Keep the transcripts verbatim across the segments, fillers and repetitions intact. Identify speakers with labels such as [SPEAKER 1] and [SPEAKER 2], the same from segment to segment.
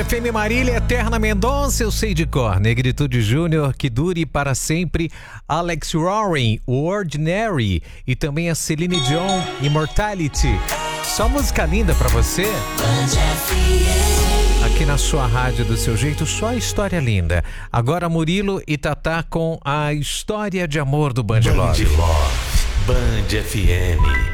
[SPEAKER 1] F M Marília, Eterna Mendonça, eu sei de cor. Negritude Júnior, Que Dure Para Sempre. Alex Warren, Ordinary. E também a Celine Dion, Immortality. Só música linda pra você. Aqui na sua rádio do seu jeito, só história linda. Agora Murilo e Tatá com a história de amor do Band Love.
[SPEAKER 2] Band Love, Band F M.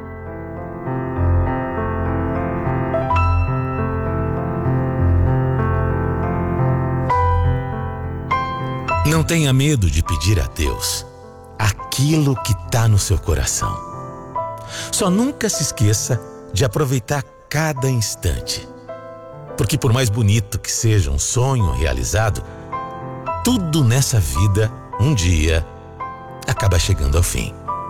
[SPEAKER 2] Não tenha medo de pedir a Deus aquilo que está no seu coração. Só nunca se esqueça de aproveitar cada instante. Porque por mais bonito que seja um sonho realizado, tudo nessa vida, um dia, acaba chegando ao fim.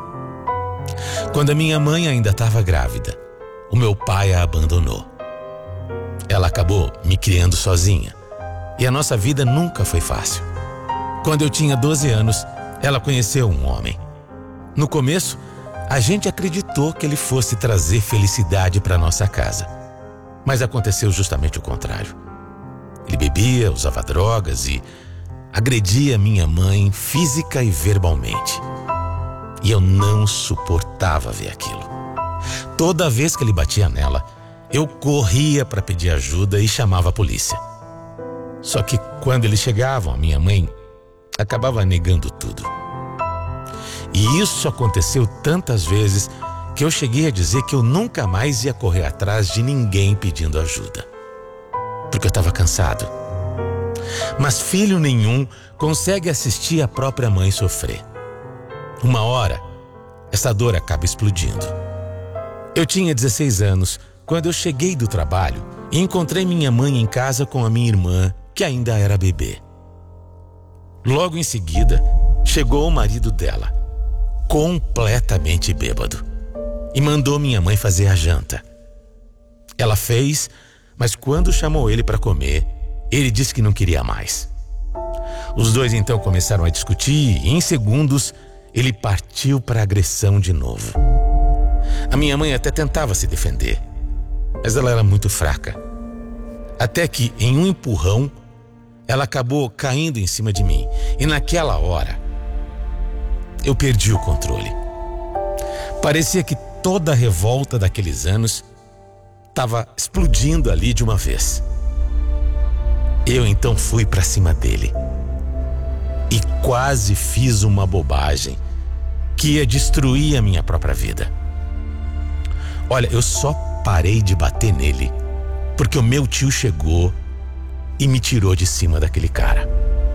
[SPEAKER 2] Quando a minha mãe ainda estava grávida, o meu pai a abandonou. Ela acabou me criando sozinha e a nossa vida nunca foi fácil. Quando eu tinha doze anos, ela conheceu um homem. No começo, a gente acreditou que ele fosse trazer felicidade para nossa casa. Mas aconteceu justamente o contrário. Ele bebia, usava drogas e agredia minha mãe física e verbalmente. E eu não suportava ver aquilo. Toda vez que ele batia nela, eu corria para pedir ajuda e chamava a polícia. Só que quando eles chegavam, a minha mãe acabava negando tudo. E isso aconteceu tantas vezes que eu cheguei a dizer que eu nunca mais ia correr atrás de ninguém pedindo ajuda. Porque eu estava cansado. Mas filho nenhum consegue assistir a própria mãe sofrer. Uma hora, essa dor acaba explodindo. Eu tinha dezesseis anos quando eu cheguei do trabalho e encontrei minha mãe em casa com a minha irmã, que ainda era bebê. Logo em seguida, chegou o marido dela, completamente bêbado, e mandou minha mãe fazer a janta. Ela fez, mas quando chamou ele para comer, ele disse que não queria mais. Os dois então começaram a discutir e em segundos ele partiu para a agressão de novo. A minha mãe até tentava se defender, mas ela era muito fraca. Até que, em um empurrão, ela acabou caindo em cima de mim. E naquela hora, eu perdi o controle. Parecia que toda a revolta daqueles anos estava explodindo ali de uma vez. Eu então fui para cima dele e quase fiz uma bobagem que ia destruir a minha própria vida. Olha, eu só parei de bater nele porque o meu tio chegou e me tirou de cima daquele cara.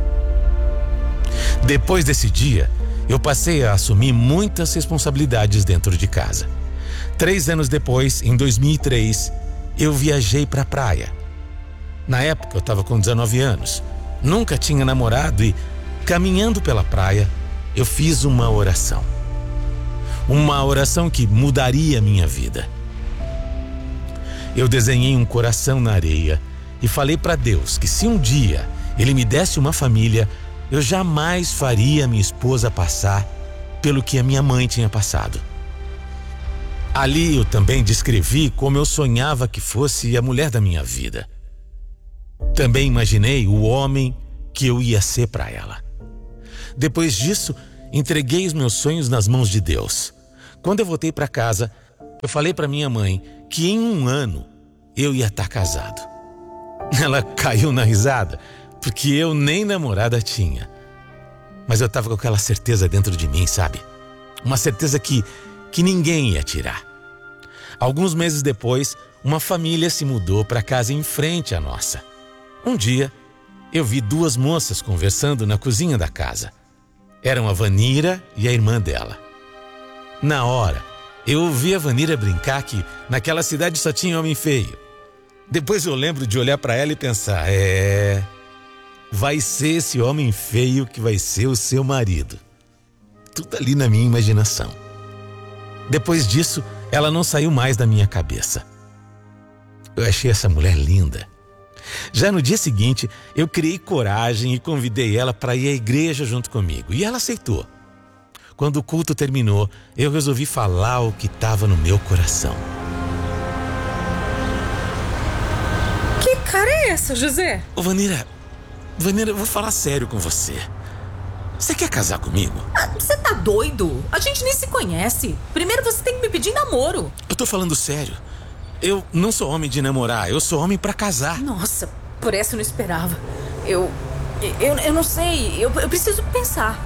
[SPEAKER 2] Depois desse dia, eu passei a assumir muitas responsabilidades dentro de casa. Três anos depois, em dois mil e três, eu viajei para a praia. Na época, eu estava com dezenove anos. Nunca tinha namorado e, caminhando pela praia, eu fiz uma oração. Uma oração que mudaria a minha vida. Eu desenhei um coração na areia e falei para Deus que se um dia Ele me desse uma família, eu jamais faria minha esposa passar pelo que a minha mãe tinha passado. Ali eu também descrevi como eu sonhava que fosse a mulher da minha vida. Também imaginei o homem que eu ia ser para ela. Depois disso, entreguei os meus sonhos nas mãos de Deus. Quando eu voltei para casa, eu falei para minha mãe que em um ano eu ia estar casado. Ela caiu na risada, porque eu nem namorada tinha. Mas eu estava com aquela certeza dentro de mim, sabe? Uma certeza que, que ninguém ia tirar. Alguns meses depois, uma família se mudou para a casa em frente à nossa. Um dia, eu vi duas moças conversando na cozinha da casa. Eram a Vanira e a irmã dela. Na hora, eu ouvi a Vanira brincar que naquela cidade só tinha homem feio. Depois eu lembro de olhar para ela e pensar, é... vai ser esse homem feio que vai ser o seu marido. Tudo ali na minha imaginação. Depois disso, ela não saiu mais da minha cabeça. Eu achei essa mulher linda. Já no dia seguinte, eu criei coragem e convidei ela para ir à igreja junto comigo. E ela aceitou. Quando o culto terminou, eu resolvi falar o que estava no meu coração.
[SPEAKER 3] Que cara é essa, José?
[SPEAKER 2] Ô, Vanira, Vanira, eu vou falar sério com você. Você quer casar comigo?
[SPEAKER 3] Ah, você tá doido? A gente nem se conhece. Primeiro você tem que me pedir namoro.
[SPEAKER 2] Eu tô falando sério. Eu não sou homem de namorar, eu sou homem pra casar.
[SPEAKER 3] Nossa, por essa eu não esperava. Eu... Eu, eu não sei, eu, eu preciso pensar.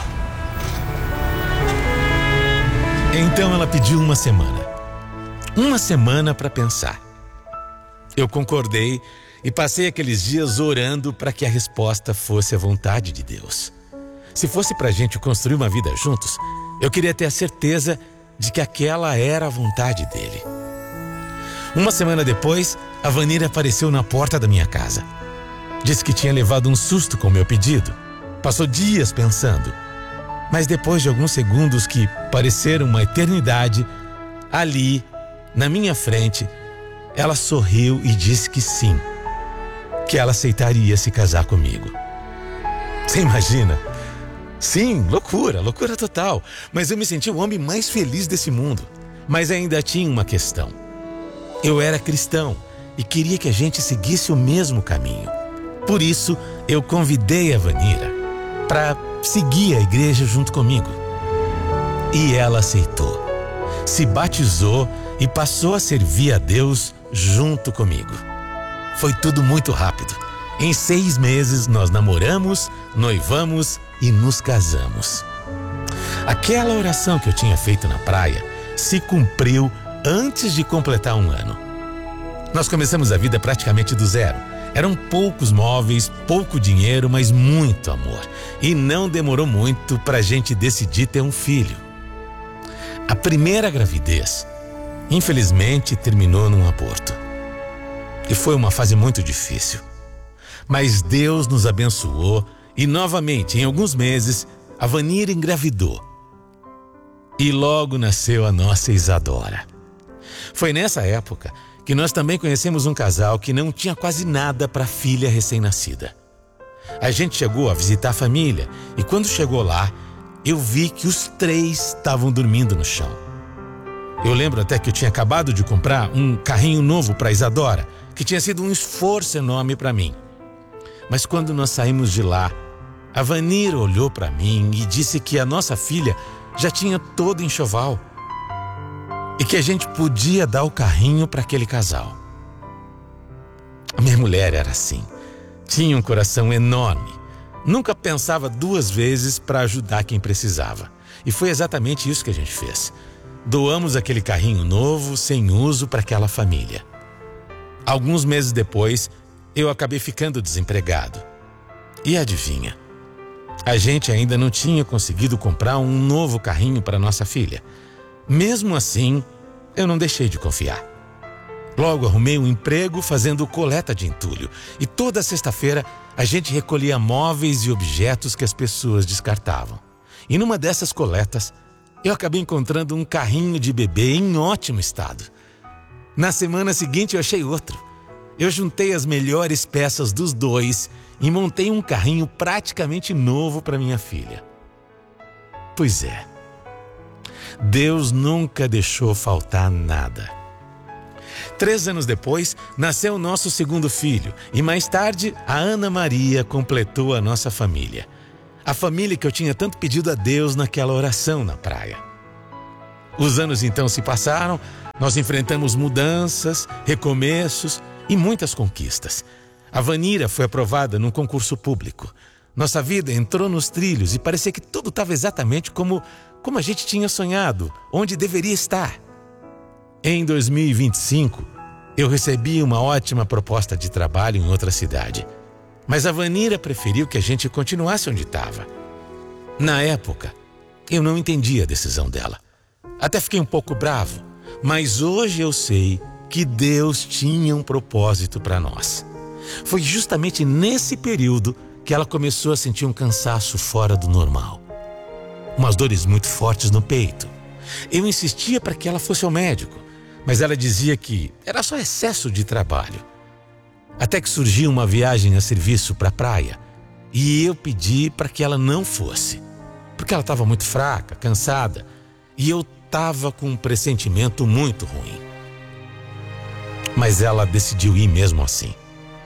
[SPEAKER 2] Então ela pediu uma semana. Uma semana pra pensar. Eu concordei e passei aqueles dias orando para que a resposta fosse a vontade de Deus. Se fosse pra gente construir uma vida juntos, eu queria ter a certeza de que aquela era a vontade dele. Uma semana depois, a Vanira apareceu na porta da minha casa. Disse que tinha levado um susto com o meu pedido. Passou dias pensando. Mas depois de alguns segundos que pareceram uma eternidade, ali, na minha frente, ela sorriu e disse que sim, que ela aceitaria se casar comigo. Você imagina? Sim, loucura, loucura total. Mas eu me senti o homem mais feliz desse mundo. Mas ainda tinha uma questão. Eu era cristão e queria que a gente seguisse o mesmo caminho. Por isso, eu convidei a Vanira para seguir a igreja junto comigo. E ela aceitou. Se batizou e passou a servir a Deus junto comigo. Foi tudo muito rápido. Em seis meses, nós namoramos, noivamos e nos casamos. Aquela oração que eu tinha feito na praia se cumpriu antes de completar um ano. Nós começamos a vida praticamente do zero. Eram poucos móveis, pouco dinheiro, mas muito amor. E não demorou muito para a gente decidir ter um filho. A primeira gravidez, infelizmente, terminou num aborto. E foi uma fase muito difícil. Mas Deus nos abençoou e, novamente, em alguns meses, a Vanira engravidou. E logo nasceu a nossa Isadora. Foi nessa época que nós também conhecemos um casal que não tinha quase nada para a filha recém-nascida. A gente chegou a visitar a família e quando chegou lá, eu vi que os três estavam dormindo no chão. Eu lembro até que eu tinha acabado de comprar um carrinho novo para Isadora, que tinha sido um esforço enorme para mim. Mas quando nós saímos de lá, a Vanira olhou para mim e disse que a nossa filha já tinha todo enxoval e que a gente podia dar o carrinho para aquele casal. A minha mulher era assim, tinha um coração enorme, nunca pensava duas vezes para ajudar quem precisava. E foi exatamente isso que a gente fez. Doamos aquele carrinho novo, sem uso, para aquela família. Alguns meses depois, eu acabei ficando desempregado. E adivinha? A gente ainda não tinha conseguido comprar um novo carrinho para nossa filha. Mesmo assim, eu não deixei de confiar. Logo arrumei um emprego fazendo coleta de entulho. E toda sexta-feira a gente recolhia móveis e objetos que as pessoas descartavam. E numa dessas coletas, eu acabei encontrando um carrinho de bebê em ótimo estado. Na semana seguinte eu achei outro. Eu juntei as melhores peças dos dois e montei um carrinho praticamente novo para minha filha. Pois é, Deus nunca deixou faltar nada. Três anos depois, nasceu o nosso segundo filho e mais tarde a Ana Maria completou a nossa família. A família que eu tinha tanto pedido a Deus naquela oração na praia. Os anos então se passaram, nós enfrentamos mudanças, recomeços e muitas conquistas. A Vanira foi aprovada num concurso público. Nossa vida entrou nos trilhos e parecia que tudo estava exatamente como, como a gente tinha sonhado, onde deveria estar. Em dois mil e vinte e cinco, eu recebi uma ótima proposta de trabalho em outra cidade. Mas a Vanira preferiu que a gente continuasse onde estava. Na época, eu não entendi a decisão dela. Até fiquei um pouco bravo, mas hoje eu sei que Deus tinha um propósito para nós. Foi justamente nesse período que ela começou a sentir um cansaço fora do normal. Umas dores muito fortes no peito. Eu insistia para que ela fosse ao médico, mas ela dizia que era só excesso de trabalho. Até que surgiu uma viagem a serviço para a praia e eu pedi para que ela não fosse, porque ela estava muito fraca, cansada e eu estava com um pressentimento muito ruim. Mas ela decidiu ir mesmo assim.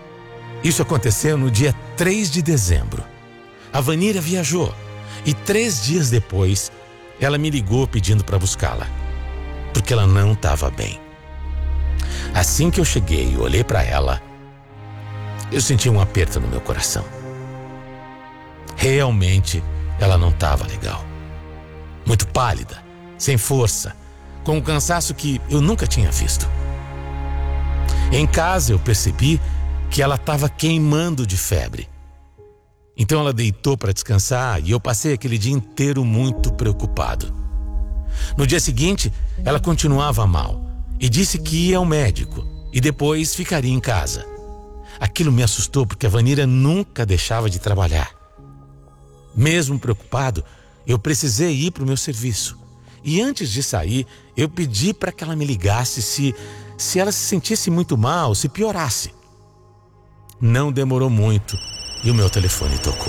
[SPEAKER 2] Isso aconteceu no dia três de dezembro. A Vanira viajou e três dias depois ela me ligou pedindo para buscá-la, porque ela não estava bem. Assim que eu cheguei e olhei para ela, eu senti um aperto no meu coração. Realmente ela não estava legal. Muito pálida, sem força, com um cansaço que eu nunca tinha visto. Em casa eu percebi que ela estava queimando de febre. Então ela deitou para descansar e eu passei aquele dia inteiro muito preocupado. No dia seguinte, ela continuava mal e disse que ia ao médico e depois ficaria em casa. Aquilo me assustou porque a Vanira nunca deixava de trabalhar. Mesmo preocupado, eu precisei ir para o meu serviço. E antes de sair, eu pedi para que ela me ligasse se, se ela se sentisse muito mal, se piorasse. Não demorou muito e o meu telefone tocou.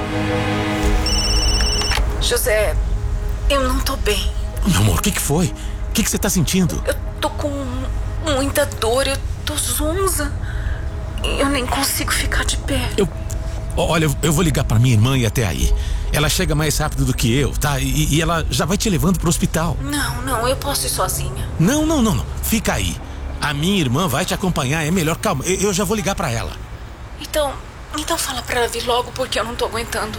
[SPEAKER 3] José, eu não tô bem.
[SPEAKER 2] Meu amor, o que, que foi? O que, que você tá sentindo?
[SPEAKER 3] Eu tô com muita dor, eu tô zonza. Eu nem consigo ficar de pé.
[SPEAKER 2] Eu... Olha, eu vou ligar pra minha irmã e até aí. Ela chega mais rápido do que eu, tá? E, e ela já vai te levando pro hospital.
[SPEAKER 3] Não, não, eu posso ir sozinha.
[SPEAKER 2] Não, não, não, não. Fica aí. A minha irmã vai te acompanhar, é melhor. Calma, eu, eu já vou ligar pra ela.
[SPEAKER 3] Então, então fala pra ela vir logo, porque eu não tô aguentando.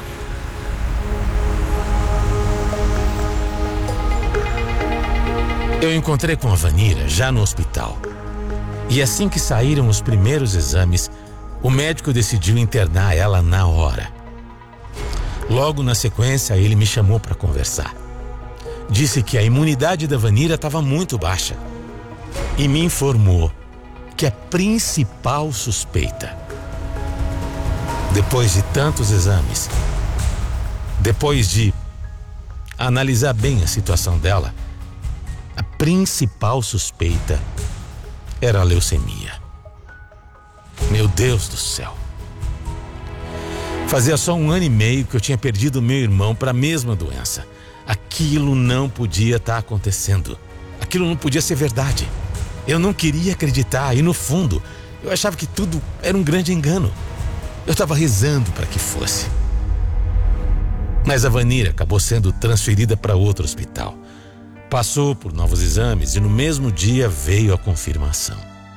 [SPEAKER 2] Eu encontrei com a Vanira já no hospital. E assim que saíram os primeiros exames, o médico decidiu internar ela na hora. Logo na sequência, ele me chamou para conversar. Disse que a imunidade da Vanira estava muito baixa e me informou que a principal suspeita, depois de tantos exames, depois de analisar bem a situação dela, a principal suspeita era a leucemia. Meu Deus do céu. Fazia só um ano e meio que eu tinha perdido meu irmão para a mesma doença. Aquilo não podia estar acontecendo. Aquilo não podia ser verdade. Eu não queria acreditar e, no fundo, eu achava que tudo era um grande engano. Eu estava rezando para que fosse. Mas a Vanira acabou sendo transferida para outro hospital. Passou por novos exames e no mesmo dia veio a confirmação.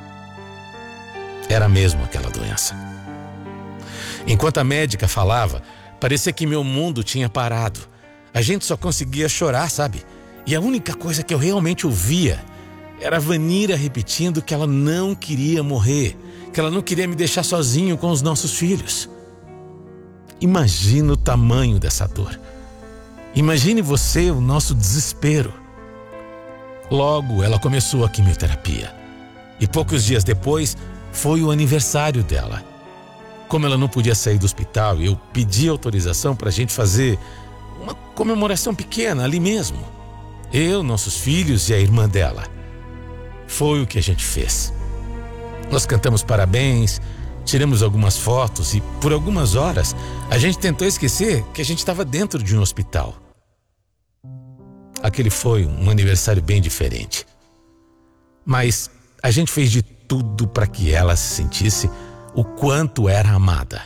[SPEAKER 2] Era mesmo aquela doença. Enquanto a médica falava, parecia que meu mundo tinha parado. A gente só conseguia chorar, sabe? E a única coisa que eu realmente ouvia era a Vanira repetindo que ela não queria morrer, que ela não queria me deixar sozinho com os nossos filhos. Imagina o tamanho dessa dor. Imagine você o nosso desespero. Logo, ela começou a quimioterapia. E poucos dias depois, foi o aniversário dela. Como ela não podia sair do hospital, eu pedi autorização para a gente fazer uma comemoração pequena ali mesmo. Eu, nossos filhos e a irmã dela. Foi o que a gente fez. Nós cantamos parabéns, tiramos algumas fotos e por algumas horas a gente tentou esquecer que a gente estava dentro de um hospital. Aquele foi um aniversário bem diferente. Mas a gente fez de tudo para que ela se sentisse o quanto era amada.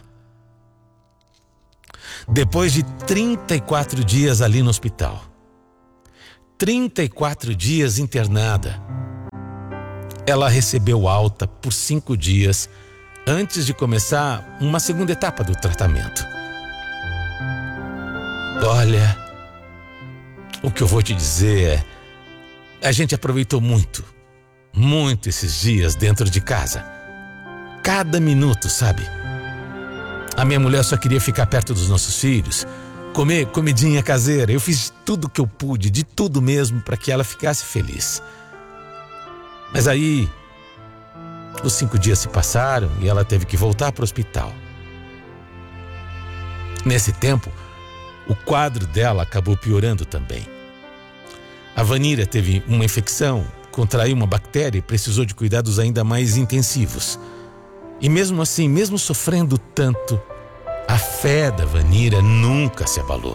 [SPEAKER 2] Depois de trinta e quatro dias ali no hospital, trinta e quatro dias internada, ela recebeu alta por cinco dias antes de começar uma segunda etapa do tratamento. Olha, o que eu vou te dizer é, a gente aproveitou muito, muito esses dias dentro de casa. Cada minuto, sabe? A minha mulher só queria ficar perto dos nossos filhos, comer comidinha caseira. Eu fiz tudo o que eu pude, de tudo mesmo, para que ela ficasse feliz. Mas aí, os cinco dias se passaram e ela teve que voltar para o hospital. Nesse tempo, o quadro dela acabou piorando também. A Vanira teve uma infecção, contraiu uma bactéria e precisou de cuidados ainda mais intensivos. E mesmo assim, mesmo sofrendo tanto, a fé da Vanira nunca se abalou.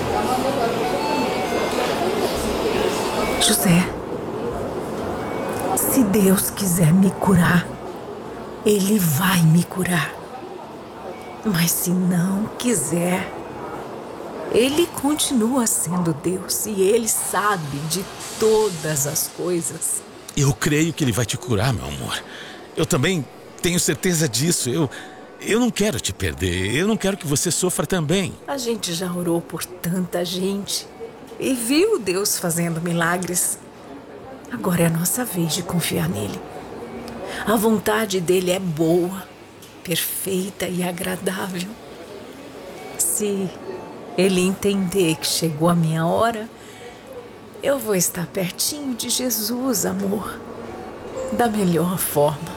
[SPEAKER 3] José, Se Deus quiser me curar, Ele vai me curar. Mas se não quiser, Ele continua sendo Deus e Ele sabe de todas as coisas.
[SPEAKER 2] Eu creio que Ele vai te curar, meu amor. Eu também tenho certeza disso. Eu, eu não quero te perder. Eu não quero que você sofra também.
[SPEAKER 3] A gente já orou por tanta gente e viu Deus fazendo milagres. Agora é a nossa vez de confiar nele. A vontade dele é boa, perfeita e agradável. Se ele entender que chegou a minha hora, eu vou estar pertinho de Jesus, amor, da melhor forma.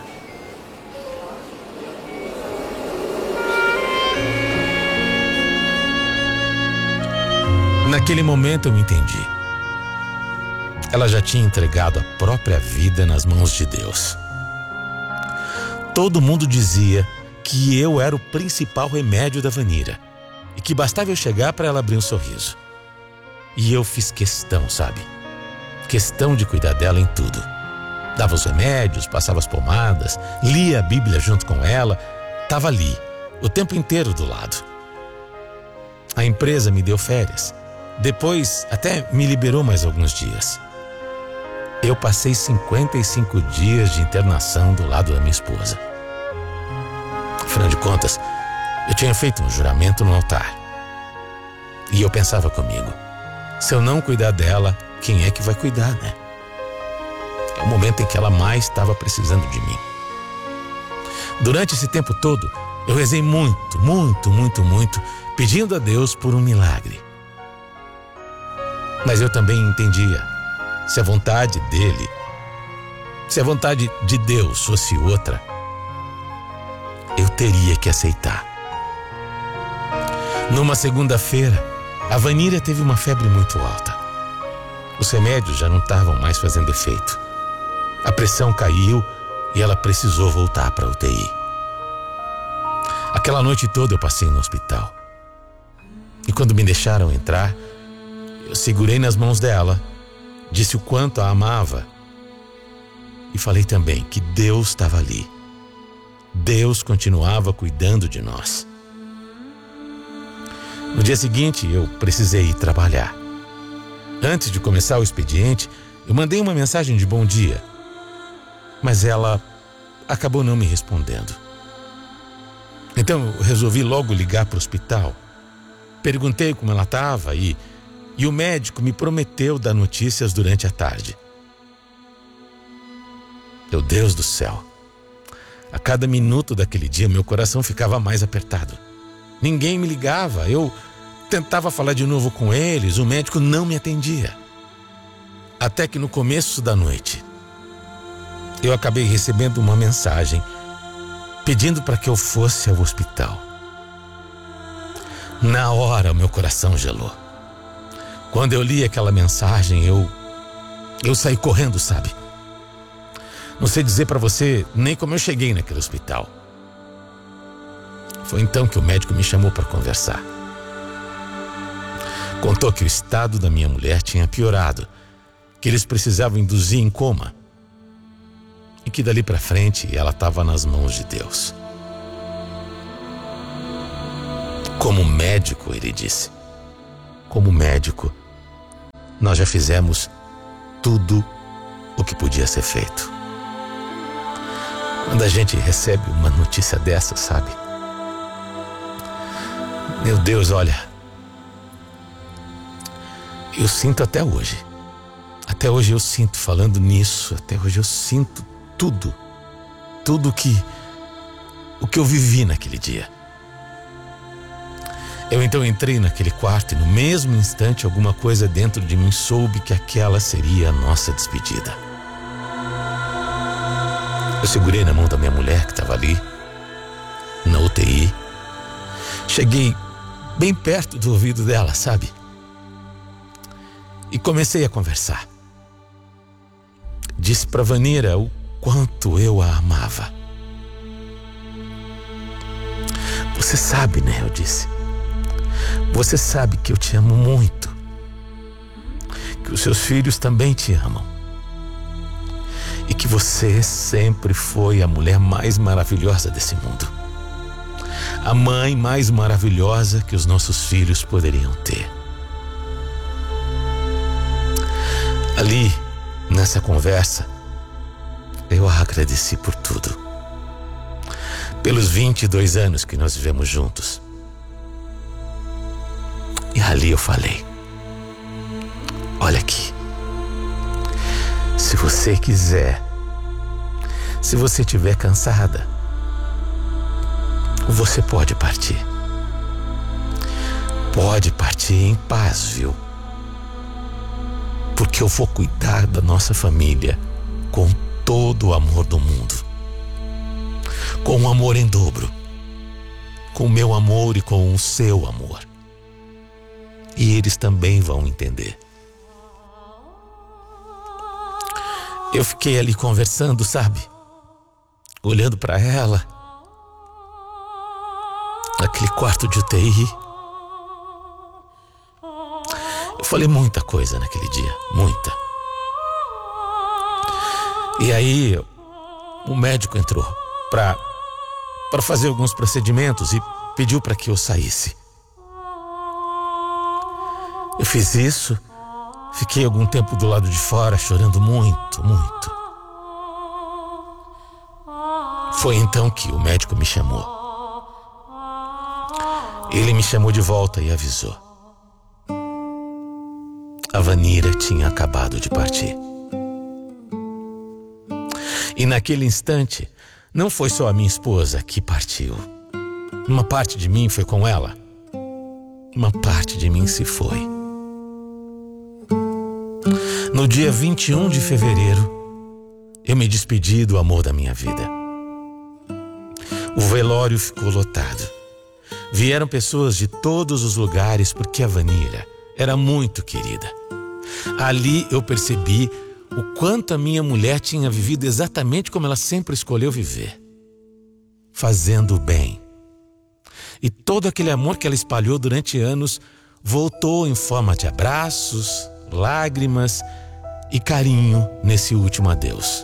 [SPEAKER 2] Naquele momento eu me entendi. Ela já tinha entregado a própria vida nas mãos de Deus. Todo mundo dizia que eu era o principal remédio da Vanira e que bastava eu chegar para ela abrir um sorriso. E eu fiz questão, sabe? Questão de cuidar dela em tudo. Dava os remédios, passava as pomadas, lia a Bíblia junto com ela, estava ali, o tempo inteiro do lado. A empresa me deu férias. Depois até me liberou mais alguns dias. Eu passei cinquenta e cinco dias de internação do lado da minha esposa. Afinal de contas, eu tinha feito um juramento no altar. E eu pensava comigo, se eu não cuidar dela, quem é que vai cuidar, né? É o momento em que ela mais estava precisando de mim. Durante esse tempo todo, eu rezei muito, muito, muito, muito, pedindo a Deus por um milagre. Mas eu também entendia, se a vontade dele, se a vontade de Deus fosse outra, eu teria que aceitar. Numa segunda-feira, a Vanira teve uma febre muito alta. Os remédios já não estavam mais fazendo efeito. A pressão caiu e ela precisou voltar para a U T I. Aquela noite toda eu passei no hospital. E quando me deixaram entrar, eu segurei nas mãos dela, disse o quanto a amava e falei também que Deus estava ali. Deus continuava cuidando de nós. No dia seguinte, eu precisei ir trabalhar. Antes de começar o expediente, eu mandei uma mensagem de bom dia, mas ela acabou não me respondendo. Então eu resolvi logo ligar para o hospital. Perguntei como ela estava e, e o médico me prometeu dar notícias durante a tarde. Meu Deus do céu! A cada minuto daquele dia, meu coração ficava mais apertado. Ninguém me ligava, eu tentava falar de novo com eles, o médico não me atendia. Até que no começo da noite, eu acabei recebendo uma mensagem pedindo para que eu fosse ao hospital. Na hora, o meu coração gelou. Quando eu li aquela mensagem, eu, eu saí correndo, sabe? Não sei dizer para você nem como eu cheguei naquele hospital. Foi então que o médico me chamou para conversar. Contou que o estado da minha mulher tinha piorado, que eles precisavam induzir em coma e que dali para frente ela estava nas mãos de Deus. Como médico, ele disse, como médico, nós já fizemos tudo o que podia ser feito. Quando a gente recebe uma notícia dessa, sabe? Meu Deus, olha, eu sinto até hoje, até hoje eu sinto falando nisso, até hoje eu sinto tudo, tudo que, o que eu vivi naquele dia. Eu então entrei naquele quarto e no mesmo instante alguma coisa dentro de mim soube que aquela seria a nossa despedida. Eu segurei na mão da minha mulher que estava ali, na U T I. Cheguei bem perto do ouvido dela, sabe? E comecei a conversar. Disse para Vanira o quanto eu a amava. Você sabe, né? Eu disse. Você sabe que eu te amo muito. Que os seus filhos também te amam. E que você sempre foi a mulher mais maravilhosa desse mundo. A mãe mais maravilhosa que os nossos filhos poderiam ter. Ali, nessa conversa, eu a agradeci por tudo. Pelos vinte e dois anos que nós vivemos juntos. E ali eu falei: olha aqui, se você quiser, se você estiver cansada, você pode partir. Pode partir em paz, viu? Porque eu vou cuidar da nossa família com todo o amor do mundo. Com um amor em dobro. Com o meu amor e com o seu amor. E eles também vão entender. Eu fiquei ali conversando, sabe? Olhando para ela. Naquele quarto de U T I. Eu falei muita coisa naquele dia, muita. E aí o médico entrou para para fazer alguns procedimentos e pediu para que eu saísse. Eu fiz isso, fiquei algum tempo do lado de fora chorando muito, muito. Foi então que o médico me chamou. Ele me chamou de volta e avisou. A Vanira tinha acabado de partir. E naquele instante, não foi só a minha esposa que partiu. Uma parte de mim foi com ela. Uma parte de mim se foi. No dia vinte e um de fevereiro, eu me despedi do amor da minha vida. O velório ficou lotado. Vieram pessoas de todos os lugares porque a Vanira era muito querida. Ali eu percebi o quanto a minha mulher tinha vivido exatamente como ela sempre escolheu viver. Fazendo o bem. E todo aquele amor que ela espalhou durante anos voltou em forma de abraços, lágrimas e carinho nesse último adeus.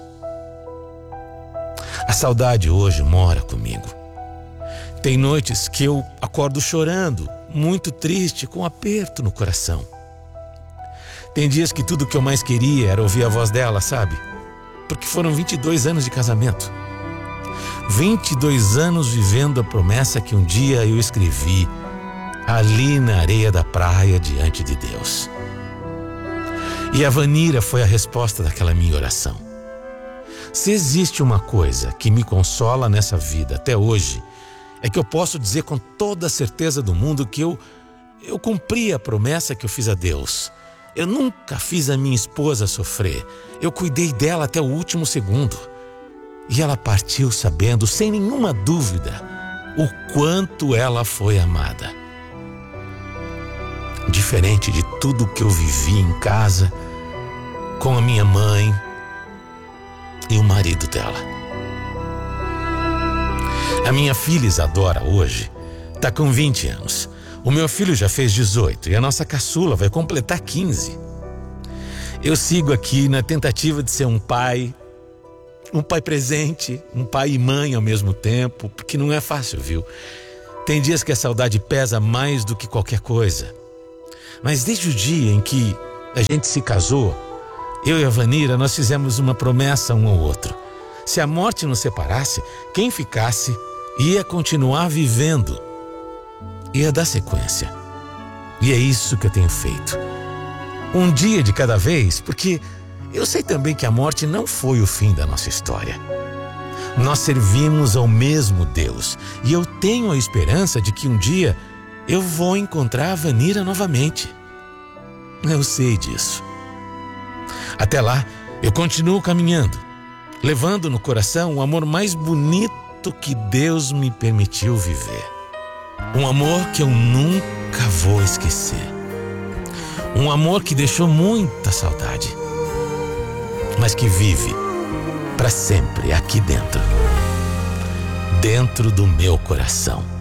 [SPEAKER 2] A saudade hoje mora comigo. Tem noites que eu acordo chorando, muito triste, com um aperto no coração. Tem dias que tudo que eu mais queria era ouvir a voz dela, sabe? Porque foram vinte e dois anos de casamento. vinte e dois anos vivendo a promessa que um dia eu escrevi ali na areia da praia diante de Deus. E a Vanira foi a resposta daquela minha oração. Se existe uma coisa que me consola nessa vida até hoje, é que eu posso dizer com toda a certeza do mundo que eu, eu cumpri a promessa que eu fiz a Deus. Eu nunca fiz a minha esposa sofrer. Eu cuidei dela até o último segundo. E ela partiu sabendo, sem nenhuma dúvida, o quanto ela foi amada. Diferente de tudo que eu vivi em casa, com a minha mãe e o marido dela. A minha filha Isadora hoje está com vinte anos. O meu filho já fez dezoito e a nossa caçula vai completar quinze. Eu sigo aqui na tentativa de ser um pai, um pai presente, um pai e mãe ao mesmo tempo, porque não é fácil, viu? Tem dias que a saudade pesa mais do que qualquer coisa. Mas desde o dia em que a gente se casou, eu e a Vanira, nós fizemos uma promessa um ao outro. Se a morte nos separasse, quem ficasse ia continuar vivendo, ia dar sequência. E é isso que eu tenho feito. Um dia de cada vez, porque eu sei também que a morte não foi o fim da nossa história. Nós servimos ao mesmo Deus e eu tenho a esperança de que um dia eu vou encontrar a Vanira novamente. Eu sei disso. Até lá, eu continuo caminhando, levando no coração o amor mais bonito que Deus me permitiu viver. Um amor que eu nunca vou esquecer. Um amor que deixou muita saudade, mas que vive para sempre aqui dentro, dentro do meu coração.